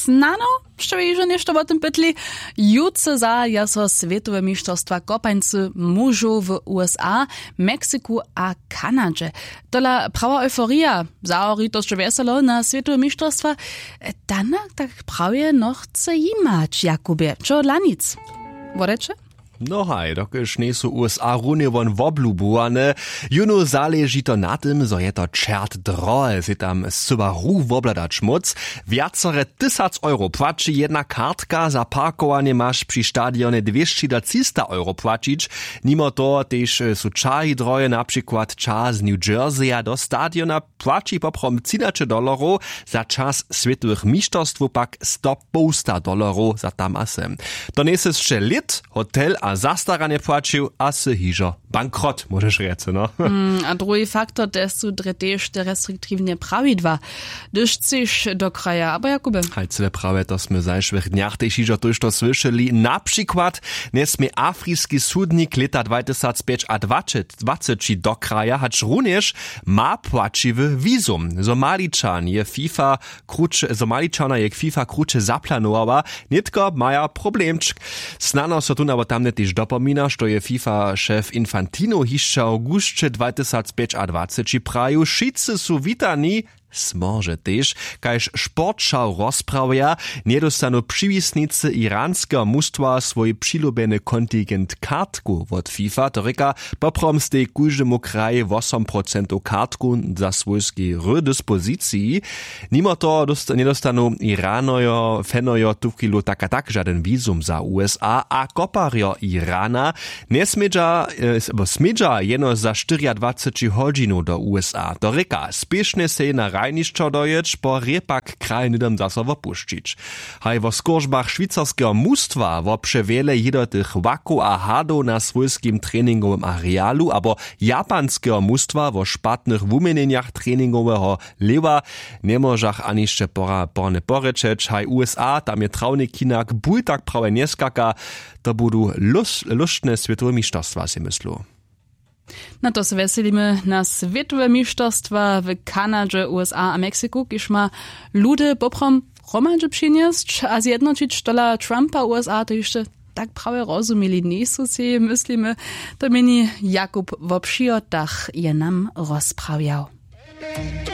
Snano, što je že nešto o tym pytli, jutce za jaso Światowe mistrzostwa kopańcy mużów w USA, Meksyku a Kanadzie. Tola prawa euforia, zaori to jeszcze weselo na Światowe mistrzostwa, dana tak prawie no chce imać, Jakubie. Čo lanic? Wodecze? No haj, dokyż nie są USA runie won woblubuane, juno zależy to na tym, zo je to czert drohe, si tam Subaru wobladać moc. Wiacore 1000 euro płaci jedna kartka, za parkowanie masz przy stadionie 200-300 euro płacić. Mimo to też są czari drohe, na przykład czas z New Jerseya do stadiona płaci poprom $13, za czas Światowych mistrzostw pak $100 za tam asem. To nie jest jeszcze lit, hotel a zastaranie płacił, a se hižo bankrot, możesz rzec, no. A drugi faktor, to są też te restriktywne prawidła. Gdyż chcesz do kraja, aber Jakube. Hajcele prawie to sme zajszwych dniach też hižo tuż to słyszeli. Na przykład, nesme afryjski sudnik leta 2005 a 2020 do kraja, hacz również ma płaciwy wizum. Somaliczana je FIFA krucze zaplanowała, nitko maja problemczk. Snano so tu na tam też dopomina, što je FIFA szef Infantino hišće augustče 2025 praju, šice su vitani, smorže tež, kajž sportšav rozpravja, nedostanu přivisnice iranského mužstva svoj přilubene kontingent kartku od FIFA, to reka poprom ste kúždemu kraje 8% kartku za svojský dispozicji. Mimo to nedostanu Iranojo, fenojo tuvkilu tak žaden vízum za USA a kopario Irana smedža jeno za 24 hodinu do USA. To reka spiešne se na rajniščo dojeć, po repak kraj nidom zase opuščić. Haj vo skoržbach švicarského mužstva vo přewiele jedotych waku a hado na svojskim treningowym arealu, abo japanského mužstva vo špatnych wumienieniach treningového lewa nemožach anište porne porečeć. Haj USA, tam je trawny kinak, bój tak prawie nieskaka, to budu luštne Światowe mistrzostwa, si myslu. No to se veselimy na Światowe mistrzostwa w Kanadzie, USA a Meksyku, kiż ma ludy poprom romadže przynieść, a zjednoczyć tola Trumpa USA, to jeszcze tak prawie rozumieli nie są si, myslimy, to mini Jakub w przyjotach je nam rozprawiał.